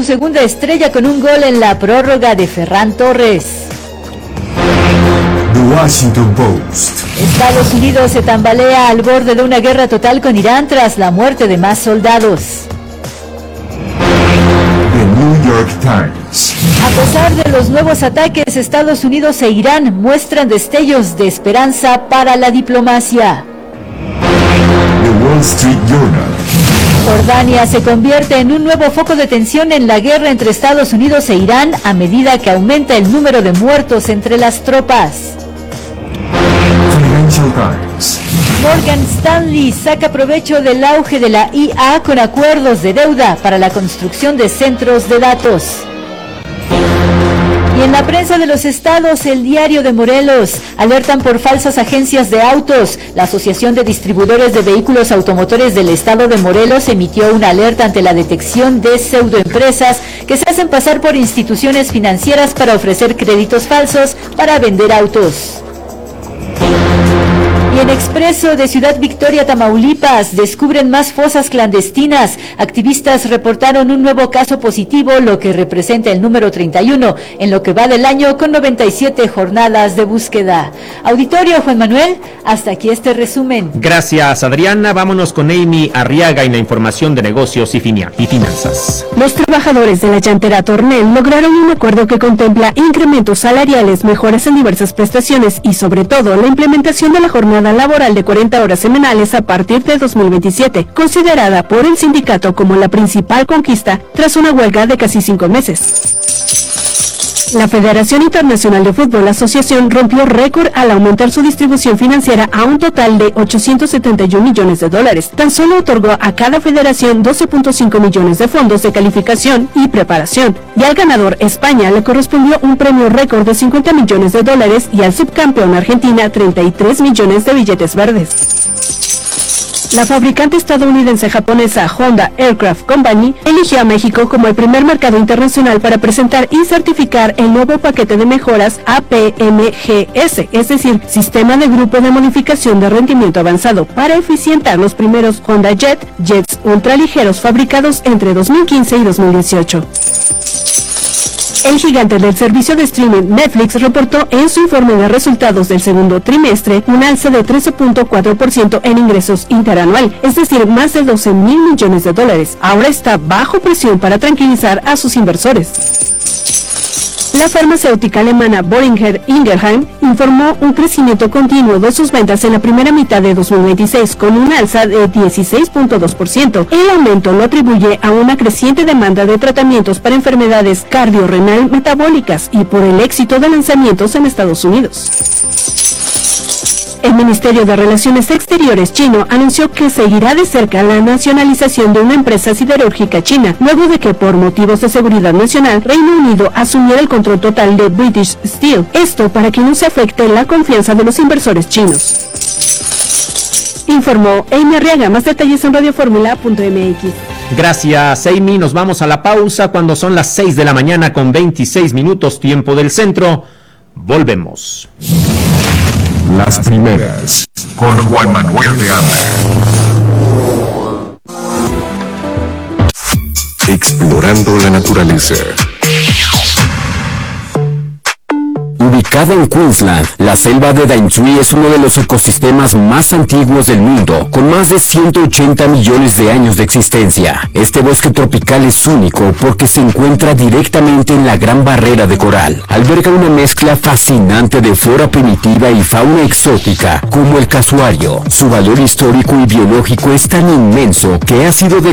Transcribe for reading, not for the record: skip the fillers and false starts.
su segunda estrella con un gol en la prórroga de Ferran Torres. The Washington Post. Estados Unidos se tambalea al borde de una guerra total con Irán tras la muerte de más soldados. The New York Times. A pesar de los nuevos ataques, Estados Unidos e Irán muestran destellos de esperanza para la diplomacia. The Wall Street Journal. Jordania se convierte en un nuevo foco de tensión en la guerra entre Estados Unidos e Irán a medida que aumenta el número de muertos entre las tropas. Financial Times. Morgan Stanley saca provecho del auge de la IA con acuerdos de deuda para la construcción de centros de datos. Y en la prensa de los estados, el Diario de Morelos, alertan por falsas agencias de autos. La Asociación de Distribuidores de Vehículos Automotores del estado de Morelos emitió una alerta ante la detección de pseudoempresas que se hacen pasar por instituciones financieras para ofrecer créditos falsos para vender autos. Y en Expreso de Ciudad Victoria, Tamaulipas, descubren más fosas clandestinas. Activistas reportaron un nuevo caso positivo, lo que representa el número 31 en lo que va del año con 97 jornadas de búsqueda. Auditorio, Juan Manuel, hasta aquí este resumen. Gracias, Adriana. Vámonos con Amy Arriaga en la información de negocios y finanzas. Los trabajadores de la llantera Tornel lograron un acuerdo que contempla incrementos salariales, mejoras en diversas prestaciones y sobre todo la implementación de la jornada laboral de 40 horas semanales a partir de 2027, considerada por el sindicato como la principal conquista tras una huelga de casi 5 meses. La Federación Internacional de Fútbol Asociación rompió récord al aumentar su distribución financiera a un total de $871 millones. Tan solo otorgó a cada federación 12.5 millones de fondos de calificación y preparación. Y al ganador, España, le correspondió un premio récord de $50 millones y al subcampeón, Argentina, 33 millones de billetes verdes. La fabricante estadounidense japonesa Honda Aircraft Company eligió a México como el primer mercado internacional para presentar y certificar el nuevo paquete de mejoras APMGS, es decir, Sistema de Grupo de Modificación de Rendimiento Avanzado, para eficientar los primeros Honda Jets ultraligeros fabricados entre 2015 y 2018. El gigante del servicio de streaming Netflix reportó en su informe de resultados del segundo trimestre un alza de 13.4% en ingresos interanual, es decir, más de $12 mil millones. Ahora está bajo presión para tranquilizar a sus inversores. La farmacéutica alemana Boehringer Ingelheim informó un crecimiento continuo de sus ventas en la primera mitad de 2026 con un alza de 16.2%. El aumento lo atribuye a una creciente demanda de tratamientos para enfermedades cardiorrenal metabólicas y por el éxito de lanzamientos en Estados Unidos. El Ministerio de Relaciones Exteriores chino anunció que seguirá de cerca la nacionalización de una empresa siderúrgica china, luego de que por motivos de seguridad nacional, Reino Unido asumiera el control total de British Steel. Esto para que no se afecte la confianza de los inversores chinos. Informó Amy Arriaga. Más detalles en radioformula.mx. Gracias, Amy. Nos vamos a la pausa cuando son las 6 de la mañana con 26 minutos, tiempo del centro. Volvemos. Las primeras, con Juan Manuel de Anda. Explorando la naturaleza. Ubicada en Queensland, la selva de Daintree es uno de los ecosistemas más antiguos del mundo, con más de 180 millones de años de existencia. Este bosque tropical es único porque se encuentra directamente en la Gran Barrera de Coral. Alberga una mezcla fascinante de flora primitiva y fauna exótica, como el casuario. Su valor histórico y biológico es tan inmenso que ha sido declarado